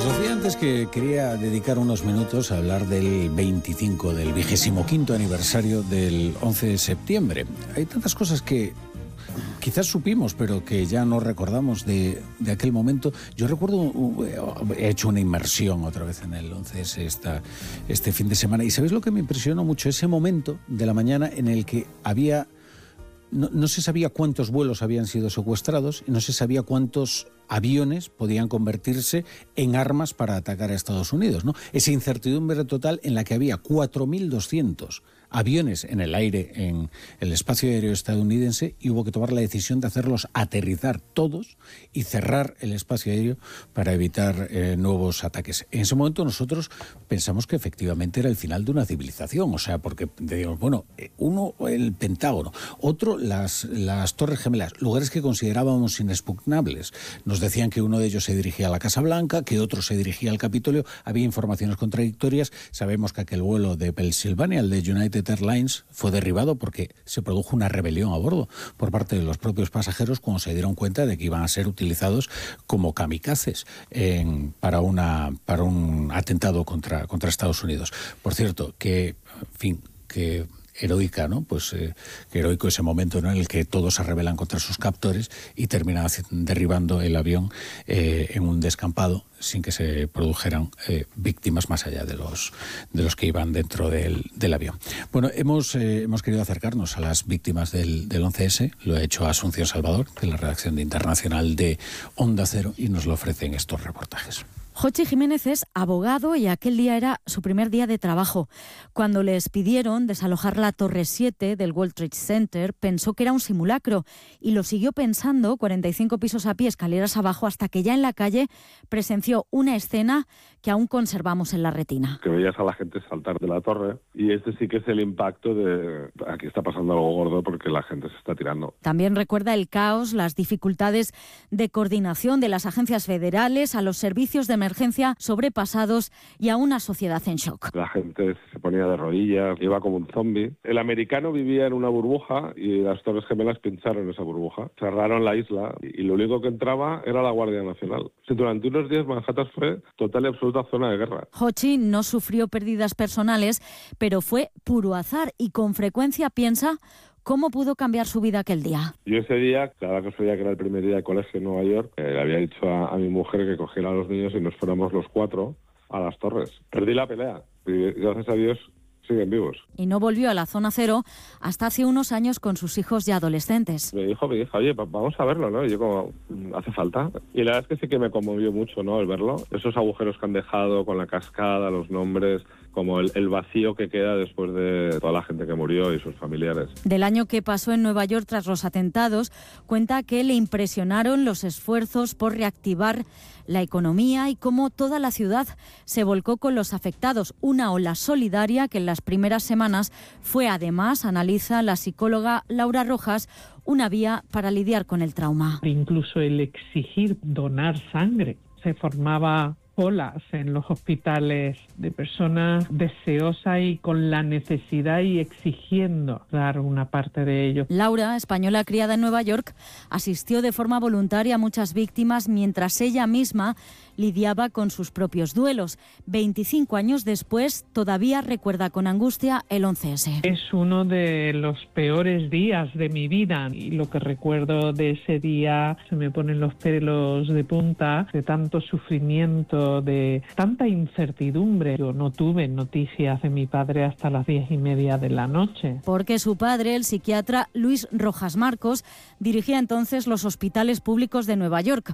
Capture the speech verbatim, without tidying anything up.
decía antes que quería dedicar unos minutos a hablar del veinticinco, del vigésimo quinto aniversario del once de septiembre. Hay tantas cosas que quizás supimos, pero que ya no recordamos de, de aquel momento. Yo recuerdo, he hecho una inmersión otra vez en el once ese esta, este fin de semana, y ¿sabéis lo que me impresionó mucho? Ese momento de la mañana en el que había... No, no se sabía cuántos vuelos habían sido secuestrados y no se sabía cuántos aviones podían convertirse en armas para atacar a Estados Unidos, ¿no? Esa incertidumbre total en la que había cuatro mil doscientos aviones en el aire, en el espacio aéreo estadounidense, y hubo que tomar la decisión de hacerlos aterrizar todos y cerrar el espacio aéreo para evitar eh, nuevos ataques. En ese momento nosotros pensamos que efectivamente era el final de una civilización, o sea, porque digamos, bueno, uno el Pentágono, otro las, las Torres Gemelas, lugares que considerábamos inexpugnables. Nos decían que uno de ellos se dirigía a la Casa Blanca, que otro se dirigía al Capitolio, había informaciones contradictorias. Sabemos que aquel vuelo de Pensilvania, el de United Airlines, fue derribado porque se produjo una rebelión a bordo por parte de los propios pasajeros cuando se dieron cuenta de que iban a ser utilizados como kamikazes en, para, una, para un atentado contra, contra Estados Unidos. Por cierto, que, en fin, que... heroica, ¿no? Pues eh, que heroico ese momento, ¿no?, en el que todos se rebelan contra sus captores y terminan derribando el avión eh, en un descampado sin que se produjeran eh, víctimas más allá de los de los que iban dentro del, del avión. Bueno, hemos eh, hemos querido acercarnos a las víctimas del, del once ese, lo ha hecho Asunción Salvador, de la redacción de Internacional de Onda Cero, y nos lo ofrecen estos reportajes. Jochi Jiménez es abogado y aquel día era su primer día de trabajo. Cuando les pidieron desalojar la Torre siete del World Trade Center, pensó que era un simulacro y lo siguió pensando cuarenta y cinco pisos a pie, escaleras abajo, hasta que ya en la calle presenció una escena que aún conservamos en la retina. Que veías a la gente saltar de la torre, y este sí que es el impacto de aquí está pasando algo gordo porque la gente se está tirando. También recuerda el caos, las dificultades de coordinación de las agencias federales, a los servicios de emergencia sobrepasados y a una sociedad en shock. La gente se ponía de rodillas, iba como un zombie. El americano vivía en una burbuja y las Torres Gemelas pincharon esa burbuja. Cerraron la isla y lo único que entraba era la Guardia Nacional. Durante unos días Manhattan fue total y absoluta zona de guerra. Jochi no sufrió pérdidas personales, pero fue puro azar y con frecuencia piensa cómo pudo cambiar su vida aquel día. Yo ese día, cada que sabía que era el primer día de colegio en Nueva York, eh, le había dicho a, a mi mujer que cogiera a los niños y nos fuéramos los cuatro a las torres. Perdí la pelea y gracias a Dios siguen vivos. Y no volvió a la zona cero hasta hace unos años con sus hijos ya adolescentes. Me dijo mi hija, oye, vamos a verlo, ¿no? Y yo como, ¿hace falta? Y la verdad es que sí que me conmovió mucho, ¿no?, el verlo. Esos agujeros que han dejado con la cascada, los nombres, como el, el vacío que queda después de toda la gente que murió y sus familiares. Del año que pasó en Nueva York tras los atentados, cuenta que le impresionaron los esfuerzos por reactivar la economía y cómo toda la ciudad se volcó con los afectados. Una ola solidaria que en las primeras semanas fue, además, analiza la psicóloga Laura Rojas, una vía para lidiar con el trauma. Incluso el exigir donar sangre. Se formaba colas en los hospitales de personas deseosas y con la necesidad y exigiendo dar una parte de ello. Laura, española criada en Nueva York, asistió de forma voluntaria a muchas víctimas mientras ella misma lidiaba con sus propios duelos. veinticinco años después, todavía recuerda con angustia el once ese. Es uno de los peores días de mi vida y lo que recuerdo de ese día se me ponen los pelos de punta, de tanto sufrimiento, de tanta incertidumbre. Yo no tuve noticias de mi padre hasta las diez y media de la noche. Porque su padre, el psiquiatra Luis Rojas Marcos, dirigía entonces los hospitales públicos de Nueva York.